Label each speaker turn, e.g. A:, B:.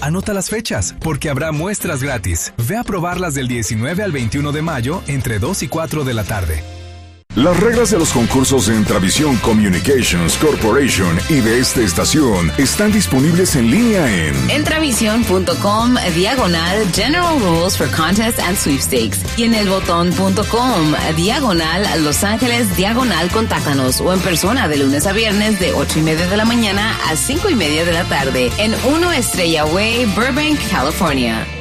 A: Anota las fechas, porque habrá muestras gratis. Ve a probarlas del 19 al 21 de mayo, entre 2 y 4 de la tarde.
B: Las reglas de los concursos de Entravisión Communications Corporation y de esta estación están disponibles en línea en
C: entravision.com/General Rules for Contests and Sweepstakes y en elbotón.com/Los Ángeles /Contáctanos o en persona de lunes a viernes de 8:30 de la mañana a 5:30 de la tarde en 1 Estrella Way, Burbank, California.